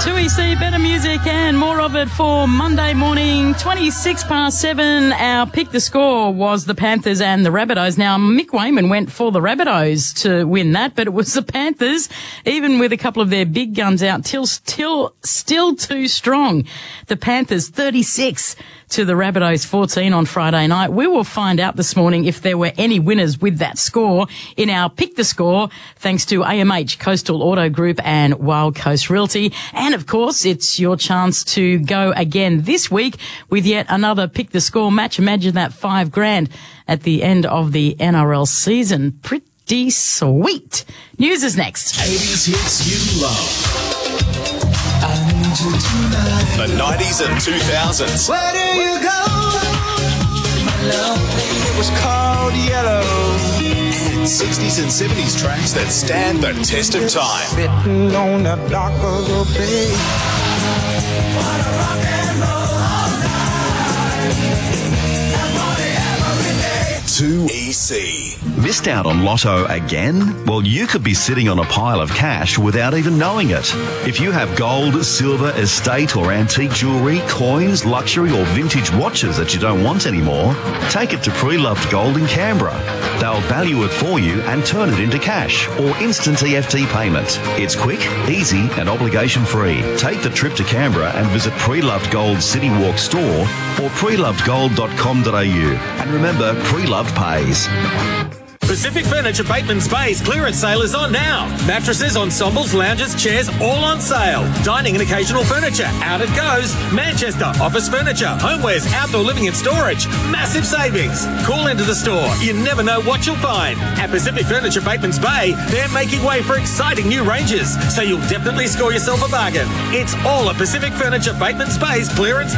2EC, better music and more of it for Monday morning, 7:26. Our pick the score was the Panthers and the Rabbitohs. Now, Mick Wayman went for the Rabbitohs to win that, but it was the Panthers, even with a couple of their big guns out, still too strong. The Panthers 36 to the Rabbitohs 14 on Friday night. We will find out this morning if there were any winners with that score in our Pick the Score, thanks to AMH, Coastal Auto Group and Wild Coast Realty. And of course, it's your chance to go again this week with yet another Pick the Score match. Imagine that $5,000 at the end of the NRL season. Pretty sweet. News is next. 80s hits you love. The 90s and 2000s. Where do you go? My love, it was called Yellow. And 60s and 70s tracks that stand the test of time. Written on the dock of the bay. What a rock and roll all night. And party every day. 2EC. Missed out on Lotto again? Well, you could be sitting on a pile of cash without even knowing it. If you have gold, silver, estate or antique jewellery, coins, luxury or vintage watches that you don't want anymore, take it to Pre-Loved Gold in Canberra. They'll value it for you and turn it into cash or instant EFT payment. It's quick, easy and obligation-free. Take the trip to Canberra and visit Pre-Loved Gold City Walk store or prelovedgold.com.au. And remember, Pre-Loved pays. Pacific Furniture Bateman's Bay's clearance sale is on now. Mattresses, ensembles, lounges, chairs, all on sale. Dining and occasional furniture, out it goes. Manchester, office furniture, homewares, outdoor living and storage. Massive savings. Call into the store. You never know what you'll find. At Pacific Furniture Bateman's Bay, they're making way for exciting new ranges, so you'll definitely score yourself a bargain. It's all at Pacific Furniture Bateman's Bay's clearance.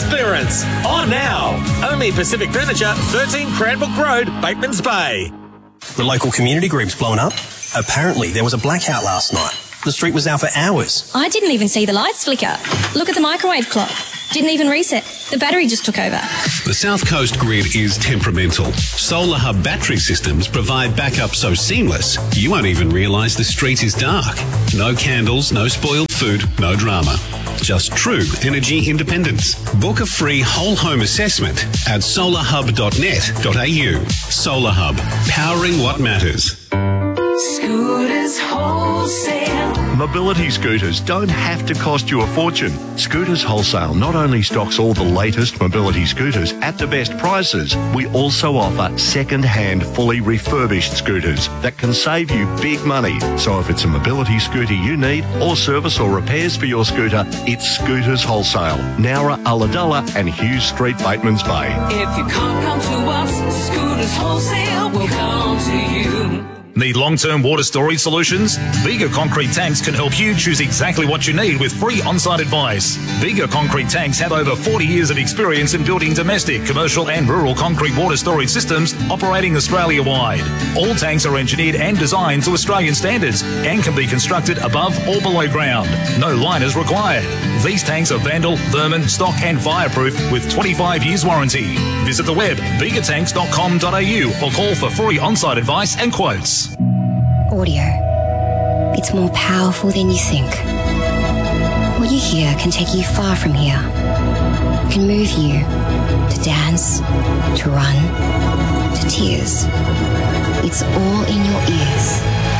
On now. Only Pacific Furniture, 13 Cranbrook Road, Bateman's Bay. The local community group's blown up. Apparently, there was a blackout last night. The street was out for hours. I didn't even see the lights flicker. Look at the microwave clock. Didn't even reset. The battery just took over. The South Coast grid is temperamental. Solar Hub battery systems provide backup so seamless, you won't even realise the street is dark. No candles, no spoiled food, no drama. Just true energy independence. Book a free whole home assessment at solarhub.net.au. Solar Hub, powering what matters. Scooters Wholesale. Mobility scooters don't have to cost you a fortune. Scooters Wholesale not only stocks all the latest mobility scooters at the best prices, we also offer second-hand, fully refurbished scooters that can save you big money. So if it's a mobility scooter you need, or service or repairs for your scooter, it's Scooters Wholesale, Nowra, Ulladulla and Hughes Street, Bateman's Bay. If you can't come to us, Scooters Wholesale will come to you. Need long-term water storage solutions? Bega Concrete Tanks can help you choose exactly what you need with free on-site advice. Bega Concrete Tanks have over 40 years of experience in building domestic, commercial and rural concrete water storage systems operating Australia-wide. All tanks are engineered and designed to Australian standards and can be constructed above or below ground. No liners required. These tanks are vandal, vermin, stock and fireproof with 25 years warranty. Visit the web begatanks.com.au or call for free on-site advice and quotes. Audio. It's more powerful than you think. What you hear can take you far from here. It can move you to dance, to run, to tears. It's all in your ears.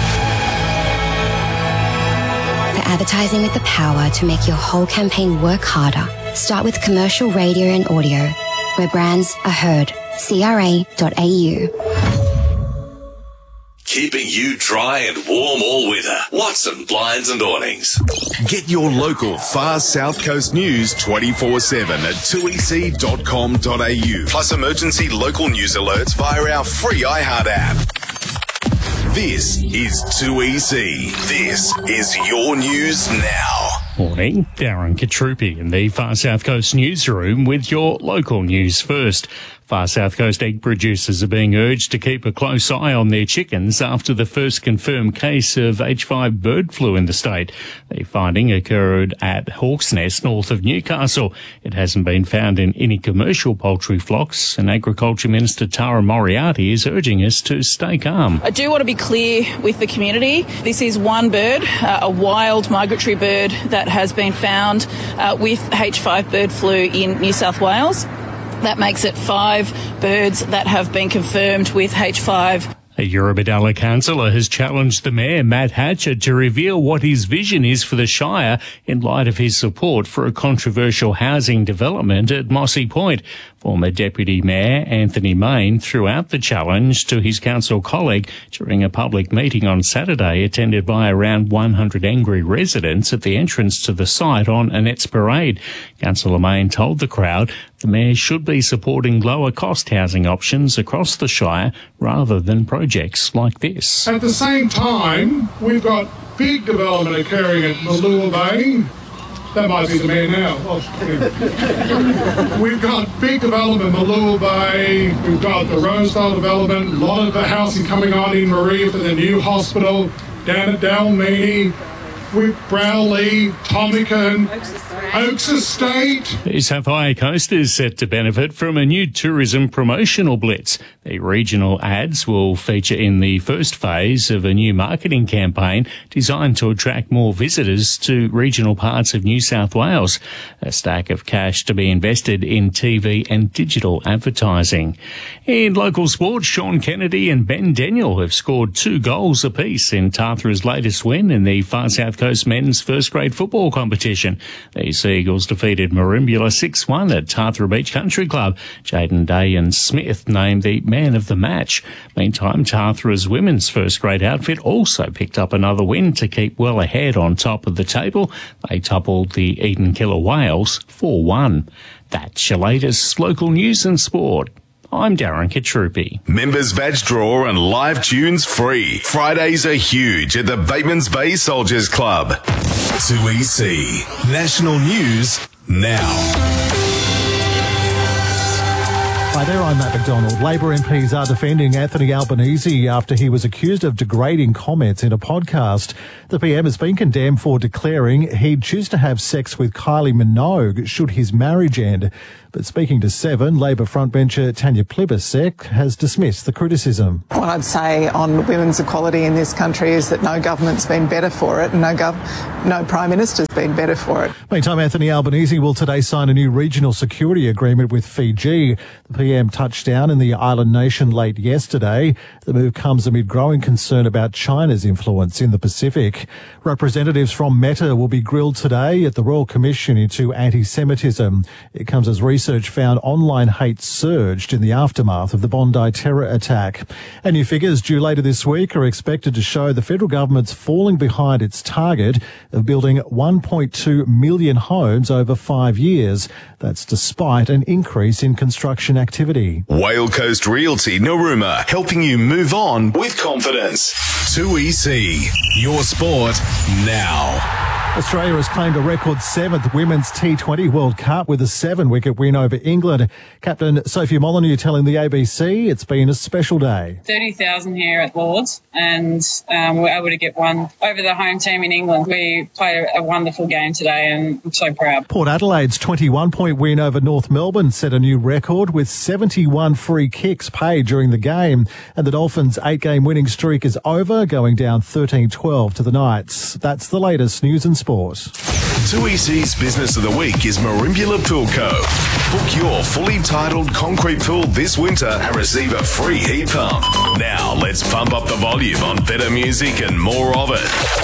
For advertising with the power to make your whole campaign work harder, start with commercial radio and audio, where brands are heard. CRA.au. Keeping you dry and warm all winter. Watson Blinds and Awnings. Get your local far South Coast news 24/7 at 2ec.com.au. Plus emergency local news alerts via our free iHeart app. This is 2EC. This is your news now. Morning, Darren Katrupi in the Far South Coast newsroom with your local news first. Far South Coast egg producers are being urged to keep a close eye on their chickens after the first confirmed case of H5 bird flu in the state. The finding occurred at Hawk's Nest, north of Newcastle. It hasn't been found in any commercial poultry flocks, and Agriculture Minister Tara Moriarty is urging us to stay calm. I do want to be clear with the community. This is one bird, a wild migratory bird that has been found with H5 bird flu in New South Wales. That makes it 5 birds that have been confirmed with H5. A Eurobodalla councillor has challenged the Mayor, Matt Hatcher, to reveal what his vision is for the Shire in light of his support for a controversial housing development at Mossy Point. Former Deputy Mayor Anthony Main threw out the challenge to his council colleague during a public meeting on Saturday attended by around 100 angry residents at the entrance to the site on Annette's Parade. Councillor Main told the crowd the Mayor should be supporting lower-cost housing options across the Shire rather than projects like this. At the same time, we've got big development occurring at Malua Bay. That might be the Mayor now. We've got big development at Malua Bay. We've got the Rosedale development. A lot of the housing coming on in Maria for the new hospital. Down at Dalmeany. With Brownlee, Tomican, Oaks Estate. The Sapphire Coast is set to benefit from a new tourism promotional blitz. The regional ads will feature in the first phase of a new marketing campaign designed to attract more visitors to regional parts of New South Wales. A stack of cash to be invested in TV and digital advertising. In local sports, Sean Kennedy and Ben Daniel have scored 2 goals apiece in Tathra's latest win in the Far South Coast men's first grade football competition. The Seagulls defeated Merimbula 6-1 at Tathra Beach Country Club. Jaden Day and Smith named the man of the match. Meantime, Tathra's women's first grade outfit also picked up another win to keep well ahead on top of the table. They toppled the Eden Killer Whales 4-1. That's your latest local news and sport. I'm Darren Katrupi. Members badge draw and live tunes free. Fridays are huge at the Batemans Bay Soldiers Club. 2EC. National News now. Hi there, I'm Matt McDonald. Labor MPs are defending Anthony Albanese after he was accused of degrading comments in a podcast. The PM has been condemned for declaring he'd choose to have sex with Kylie Minogue should his marriage end. But speaking to 7, Labor frontbencher Tanya Plibersek has dismissed the criticism. What I'd say on women's equality in this country is that no government's been better for it and no Prime Minister's been better for it. Meantime, Anthony Albanese will today sign a new regional security agreement with Fiji. The PM touched down in the island nation late yesterday. The move comes amid growing concern about China's influence in the Pacific. Representatives from Meta will be grilled today at the Royal Commission into anti-Semitism. It comes as research found online hate surged in the aftermath of the Bondi terror attack. And new figures due later this week are expected to show the federal government's falling behind its target of building 1.2 million homes over 5 years. That's despite an increase in construction activity. Whale Coast Realty Naruma, helping you move on with confidence. 2EC, your sport now. Australia has claimed a record 7th Women's T20 World Cup with a 7-wicket win over England. Captain Sophie Molyneux telling the ABC it's been a special day. 30,000 here at Lords, and we're able to get one over the home team in England. We played a wonderful game today and I'm so proud. Port Adelaide's 21-point win over North Melbourne set a new record with 71 free kicks paid during the game. And the Dolphins' 8-game winning streak is over, going down 13-12 to the Knights. That's the latest news and sport. 2EC's Business of the Week is Merimbula Pool Co. Book your fully titled concrete pool this winter and receive a free heat pump. Now let's pump up the volume on better music and more of it.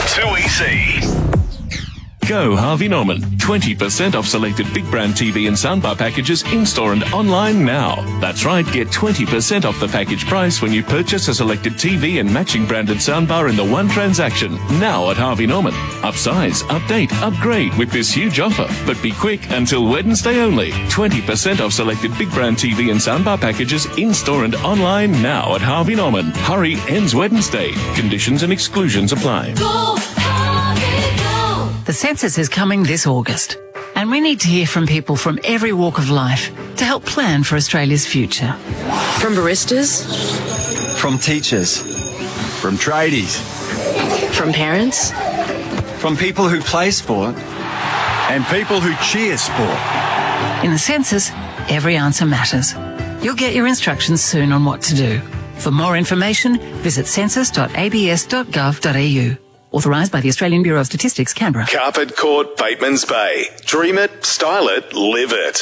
2EC. Go Harvey Norman. 20% off selected big brand TV and soundbar packages in-store and online now. That's right, get 20% off the package price when you purchase a selected TV and matching branded soundbar in the one transaction. Now at Harvey Norman. Upsize, update, upgrade with this huge offer. But be quick, until Wednesday only. 20% off selected big brand TV and soundbar packages in-store and online now at Harvey Norman. Hurry, ends Wednesday. Conditions and exclusions apply. The census is coming this August, And we need to hear from people from every walk of life to help plan for Australia's future. From baristas, from teachers, from tradies, from parents, from people who play sport, and people who cheer sport. In the census, every answer matters. You'll get your instructions soon on what to do. For more information, visit census.abs.gov.au. Authorised by the Australian Bureau of Statistics, Canberra. Carpet Court, Bateman's Bay. Dream it, style it, live it.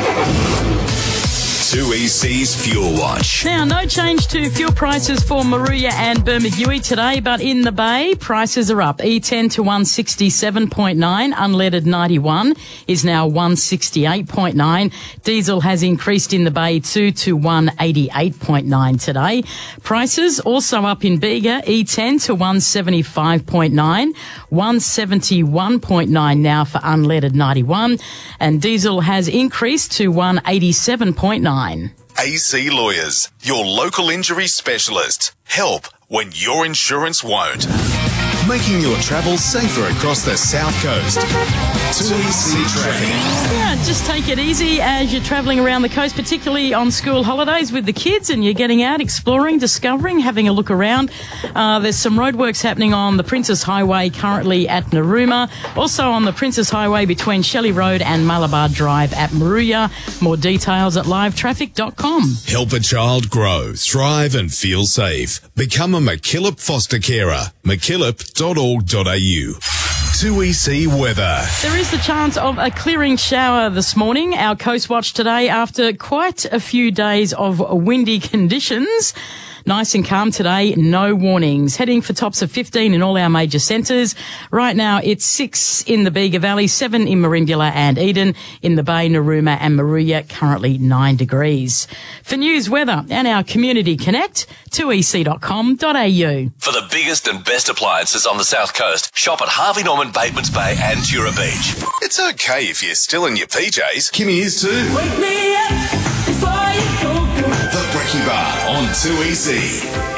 2EC's Fuel Watch. Now, no change to fuel prices for Moruya and Bermagui today, but in the Bay, prices are up. E10 to 167.9, unleaded 91 is now 168.9. Diesel has increased in the Bay too to 188.9 today. Prices also up in Bega, E10 to 175.9, 171.9 now for unleaded 91, and diesel has increased to 187.9. AC Lawyers, your local injury specialist. Help when your insurance won't. Making your travel safer across the South Coast. 2EC Traffic. Yeah, just take it easy as you're travelling around the coast, particularly on school holidays with the kids, and you're getting out, exploring, discovering, having a look around. There's some roadworks happening on the Princess Highway currently at Narooma. Also on the Princess Highway between Shelley Road and Malabar Drive at Moruya. More details at livetraffic.com. Help a child grow, thrive and feel safe. Become a MacKillop foster carer. MacKillop.org.au. 2EC weather. There is the chance of a clearing shower this morning. Our Coast Watch today after quite a few days of windy conditions. Nice and calm today, no warnings. Heading for tops of 15 in all our major centres. Right now it's 6 in the Bega Valley, 7 in Merimbula and Eden. In the Bay, Narooma and Moruya, currently 9 degrees. For news, weather and our Community Connect, 2ec.com.au. For the biggest and best appliances on the South Coast, shop at Harvey Norman, Bateman's Bay and Tura Beach. It's okay if you're still in your PJs. Kimmy is too. Wake me up before you go. The Brekkie Bar on 2EC.